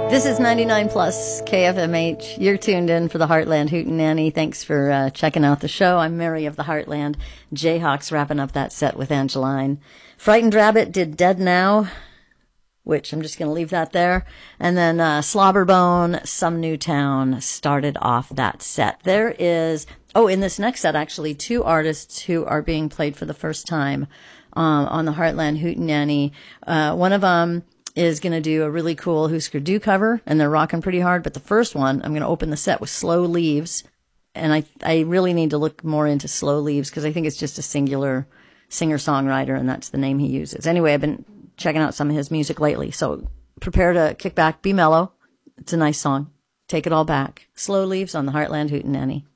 This is 99 plus KFMH. You're tuned in for the Heartland Hootenanny. Thanks for checking out the show. I'm Mary of the Heartland. Jayhawks wrapping up that set with Angeline. Frightened Rabbit did Dead Now, which I'm just going to leave that there. And then Slobberbone, Some New Town started off that set. There is, in this next set, actually, two artists who are being played for the first time on the Heartland Hootenanny. One of them is going to do a really cool Husker Du cover, and they're rocking pretty hard. But the first one, I'm going to open the set with Slow Leaves. And I really need to look more into Slow Leaves because I think it's just a singular singer-songwriter, and that's the name he uses. Anyway, I've been checking out some of his music lately. So prepare to kick back, be mellow. It's a nice song. Take it all back. Slow Leaves on the Heartland Hootenanny.